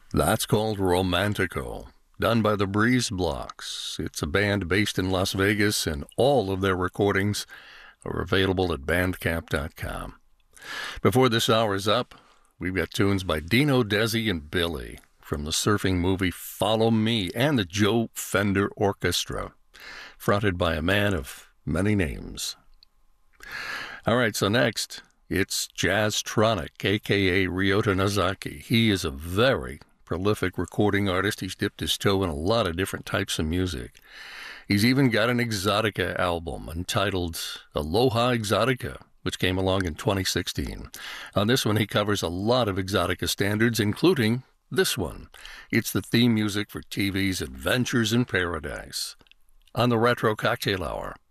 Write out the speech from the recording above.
That's called Romantico, done by the Breeze Blocks. It's a band based in Las Vegas, and all of their recordings are available at bandcamp.com. Before this hour is up, we've got tunes by Dino Desi and Billy from the surfing movie Follow Me and the Joe Fender Orchestra, fronted by a man of many names. All right, so next, it's Jazztronic, a.k.a. Ryota Nozaki. He is a very prolific recording artist. He's dipped his toe in a lot of different types of music. He's even got an Exotica album entitled Aloha Exotica, which came along in 2016. On this one, he covers a lot of Exotica standards, including this one. It's the theme music for TV's Adventures in Paradise. On the Retro Cocktail Hour,